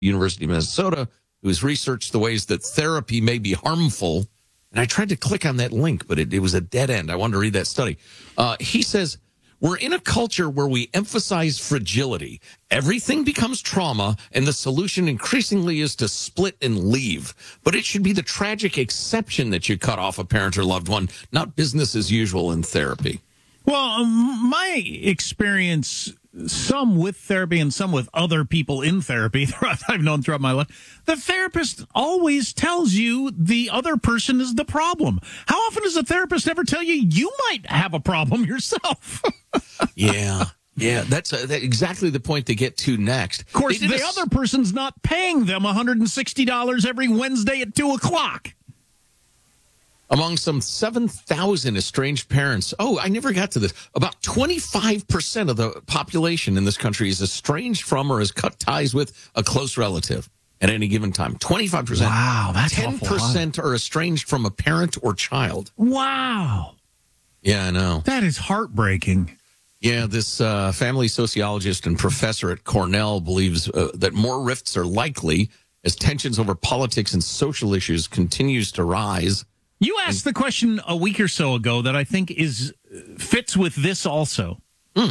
University of Minnesota, who's researched the ways that therapy may be harmful. And I tried to click on that link, but it was a dead end. I wanted to read that study. He says, we're in a culture where we emphasize fragility. Everything becomes trauma, and the solution increasingly is to split and leave. But it should be the tragic exception that you cut off a parent or loved one, not business as usual in therapy. Well, my experience, some with therapy and some with other people in therapy I've known throughout my life, the therapist always tells you the other person is the problem. How often does a therapist ever tell you you might have a problem yourself? Yeah, that's exactly the point they get to next. Of course, the other person's not paying them $160 every Wednesday at 2 o'clock. Among some 7,000 estranged parents, I never got to this, about 25% of the population in this country is estranged from or has cut ties with a close relative at any given time. 25%. Wow, that's 10% are estranged from a parent or child. Wow. Yeah, I know. That is heartbreaking. Yeah, this family sociologist and professor at Cornell believes that more rifts are likely as tensions over politics and social issues continues to rise. You asked the question a week or so ago that I think fits with this also.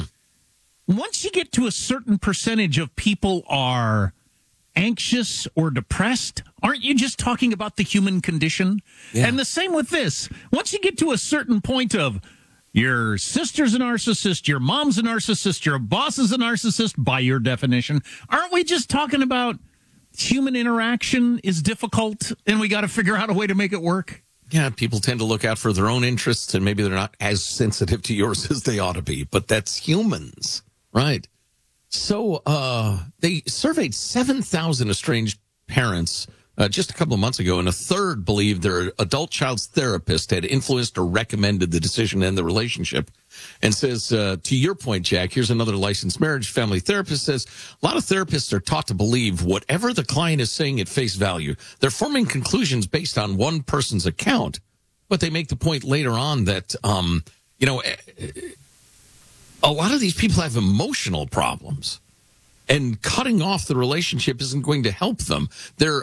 Once you get to a certain percentage of people are anxious or depressed, aren't you just talking about the human condition? Yeah. And the same with this. Once you get to a certain point of your sister's a narcissist, your mom's a narcissist, your boss is a narcissist by your definition, aren't we just talking about human interaction is difficult and we got to figure out a way to make it work? Yeah, people tend to look out for their own interests, and maybe they're not as sensitive to yours as they ought to be, but that's humans, right? So they surveyed 7,000 estranged parents just a couple of months ago, and a third believed their adult child's therapist had influenced or recommended the decision to end the relationship. And says, to your point, Jack, here's another licensed marriage family therapist says, a lot of therapists are taught to believe whatever the client is saying at face value. They're forming conclusions based on one person's account. But they make the point later on that, a lot of these people have emotional problems. And cutting off the relationship isn't going to help them. Where's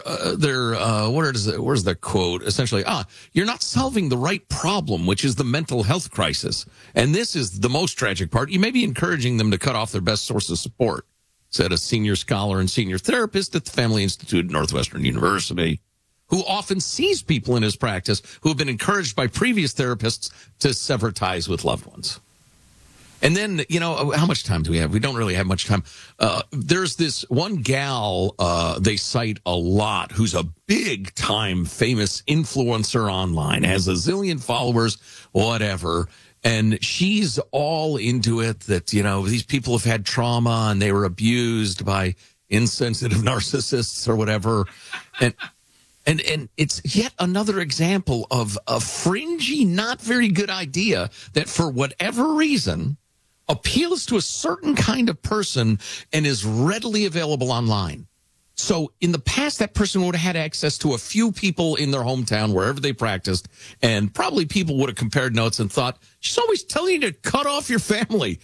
the quote? Essentially, you're not solving the right problem, which is the mental health crisis. And this is the most tragic part. You may be encouraging them to cut off their best source of support, said a senior scholar and senior therapist at the Family Institute at Northwestern University, who often sees people in his practice who have been encouraged by previous therapists to sever ties with loved ones. And then, how much time do we have? We don't really have much time. There's this one gal they cite a lot who's a big-time famous influencer online, has a zillion followers, whatever. And she's all into it that, these people have had trauma and they were abused by insensitive narcissists or whatever. And it's yet another example of a fringy, not very good idea that for whatever reason appeals to a certain kind of person and is readily available online. So in the past, that person would have had access to a few people in their hometown, wherever they practiced, and probably people would have compared notes and thought, she's always telling you to cut off your family.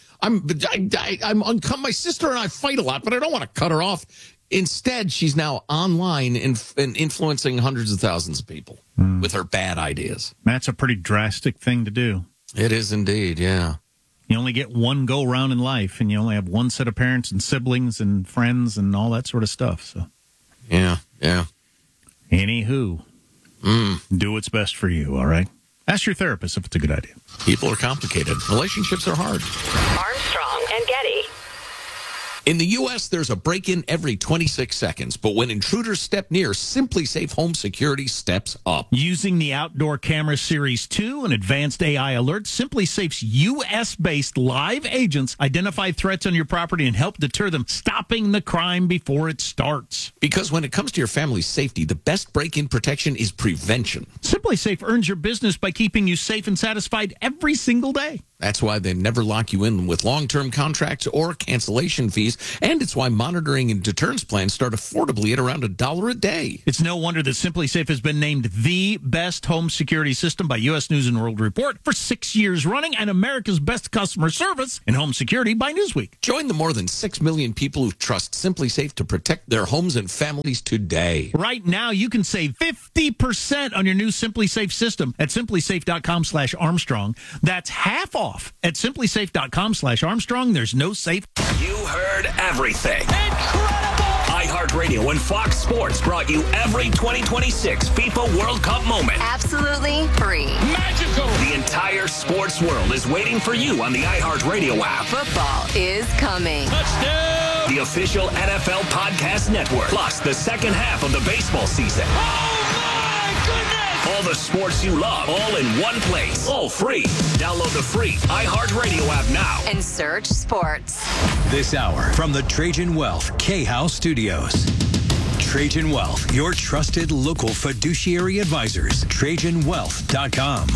My sister and I fight a lot, but I don't want to cut her off. Instead, she's now online and influencing hundreds of thousands of people with her bad ideas. That's a pretty drastic thing to do. It is indeed, yeah. You only get one go-round in life, and you only have one set of parents and siblings and friends and all that sort of stuff. So, yeah. Anywho, do what's best for you, all right? Ask your therapist if it's a good idea. People are complicated. Relationships are hard. Armstrong and Getty. In the U.S., there's a break-in every 26 seconds, but when intruders step near, SimpliSafe Home Security steps up. Using the Outdoor Camera Series 2 and advanced AI alerts, SimpliSafe's U.S.-based live agents identify threats on your property and help deter them, stopping the crime before it starts. Because when it comes to your family's safety, the best break-in protection is prevention. SimpliSafe earns your business by keeping you safe and satisfied every single day. That's why they never lock you in with long-term contracts or cancellation fees. And it's why monitoring and deterrence plans start affordably at around $1 a day. It's no wonder that SimpliSafe has been named the best home security system by U.S. News & World Report for 6 years running and America's best customer service in home security by Newsweek. Join the more than 6 million people who trust SimpliSafe to protect their homes and families today. Right now, you can save 50% on your new SimpliSafe system at simplisafe.com/Armstrong. That's half off at simplisafe.com/Armstrong. There's no safe. You heard everything. Incredible! iHeartRadio and Fox Sports brought you every 2026 FIFA World Cup moment. Absolutely free. Magical! The entire sports world is waiting for you on the iHeartRadio app. Football is coming. Touchdown! The official NFL Podcast Network. Plus the second half of the baseball season. Oh, my goodness! All the sports you love, all in one place. All free. Download the free iHeartRadio app now. And search sports. This hour from the Trajan Wealth K-House Studios. Trajan Wealth, your trusted local fiduciary advisors. TrajanWealth.com.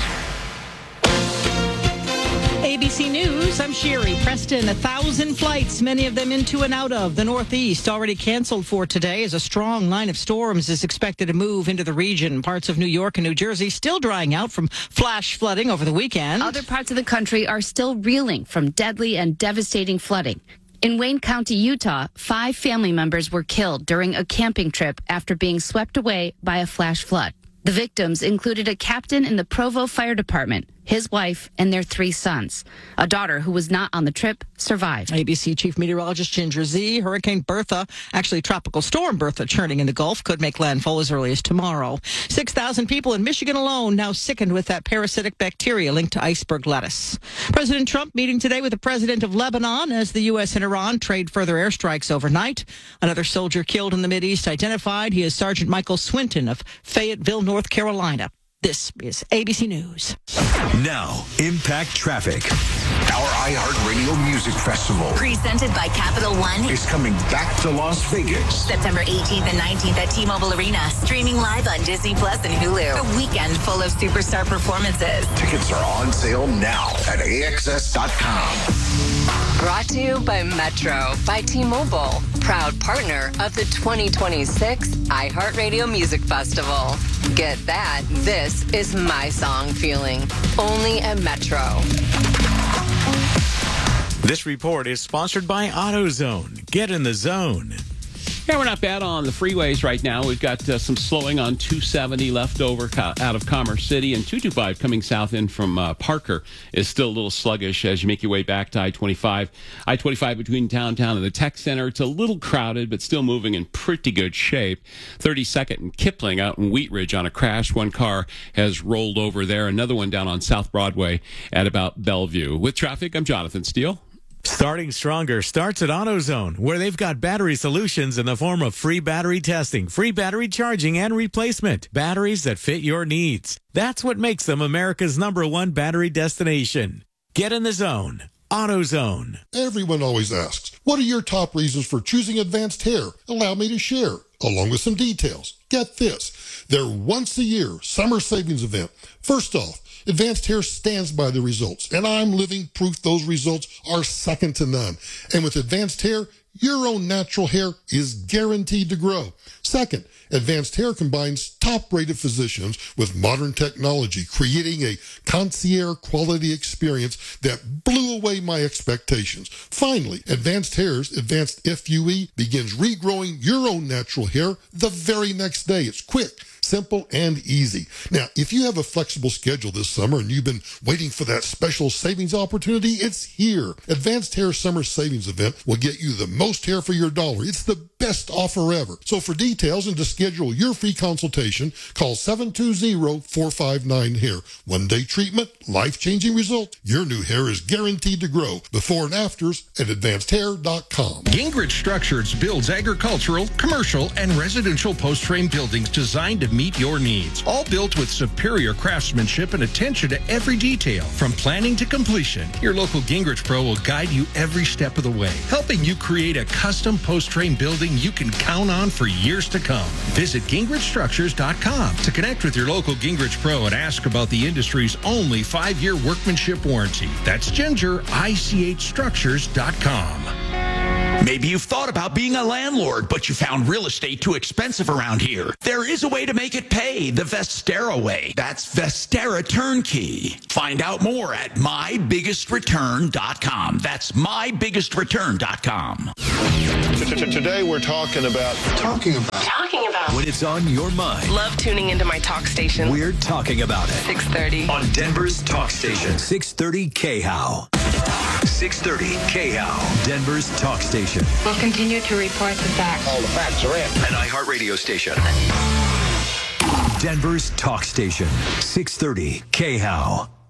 ABC News, I'm Sherry Preston. 1,000 flights, many of them into and out of the Northeast, already canceled for today as a strong line of storms is expected to move into the region. Parts of New York and New Jersey still drying out from flash flooding over the weekend. Other parts of the country are still reeling from deadly and devastating flooding. In Wayne County, Utah, 5 family members were killed during a camping trip after being swept away by a flash flood. The victims included a captain in the Provo Fire Department, his wife, and their 3 sons. A daughter who was not on the trip survived. ABC Chief Meteorologist Ginger Z. Hurricane Bertha, actually Tropical Storm Bertha, churning in the Gulf, could make landfall as early as tomorrow. 6,000 people in Michigan alone now sickened with that parasitic bacteria linked to iceberg lettuce. President Trump meeting today with the president of Lebanon as the U.S. and Iran trade further airstrikes overnight. Another soldier killed in the Mideast identified. He is Sergeant Michael Swinton of Fayetteville, North Carolina. This is ABC News. Now, Impact Traffic. Our iHeartRadio Music Festival presented by Capital One is coming back to Las Vegas. September 18th and 19th at T-Mobile Arena. Streaming live on Disney Plus and Hulu. A weekend full of superstar performances. Tickets are on sale now at AXS.com. Brought to you by Metro by T-Mobile. Proud partner of the 2026 iHeartRadio Music Festival. Get that. This is my song feeling. Only at Metro. This report is sponsored by AutoZone. Get in the zone. Yeah, we're not bad on the freeways right now. We've got some slowing on 270 left over out of Commerce City, and 225 coming south in from Parker is still a little sluggish as you make your way back to I-25. I-25 between downtown and the Tech Center. It's a little crowded, but still moving in pretty good shape. 32nd and Kipling out in Wheat Ridge on a crash. One car has rolled over there. Another one down on South Broadway at about Bellevue. With traffic, I'm Jonathan Steele. Starting Stronger starts at AutoZone, where they've got battery solutions in the form of free battery testing, free battery charging, and replacement. Batteries that fit your needs. That's what makes them America's #1 battery destination. Get in the zone. AutoZone. Everyone always asks, what are your top reasons for choosing Advanced Hair? Allow me to share, along with some details. Get this, their once-a-year summer savings event. First off, Advanced Hair stands by the results, and I'm living proof those results are second to none. And with Advanced Hair, your own natural hair is guaranteed to grow. Second, Advanced Hair combines top-rated physicians with modern technology, creating a concierge quality experience that blew away my expectations. Finally, Advanced Hair's Advanced FUE begins regrowing your own natural hair the very next day. It's quick, simple, and easy. Now, if you have a flexible schedule this summer and you've been waiting for that special savings opportunity, it's here. Advanced Hair Summer Savings Event will get you the most hair for your dollar. It's the best offer ever. So for details and to schedule your free consultation, call 720-459-HAIR. One-day treatment, life-changing result. Your new hair is guaranteed to grow. Before and afters at advancedhair.com. Gingrich Structures builds agricultural, commercial, and residential post-frame buildings designed to meet meet your needs. All built with superior craftsmanship and attention to every detail, from planning to completion. Your local Gingrich Pro will guide you every step of the way, helping you create a custom post-frame building you can count on for years to come. Visit GingrichStructures.com to connect with your local Gingrich Pro and ask about the industry's only 5-year workmanship warranty. That's GingerICHStructures.com. Maybe you've thought about being a landlord, but you found real estate too expensive around here. There is a way to make it pay, the Vestera way. That's Vestera Turnkey. Find out more at MyBiggestReturn.com. That's MyBiggestReturn.com. Today we're talking about When it's on your mind, Love tuning into my talk station. we're talking about it. 6:30. On Denver's talk station, 630 KHOW. 630 KHOW, Denver's talk station. We'll continue to report the facts. All the facts are in. An iHeartRadio station. Denver's talk station, 630 KHOW.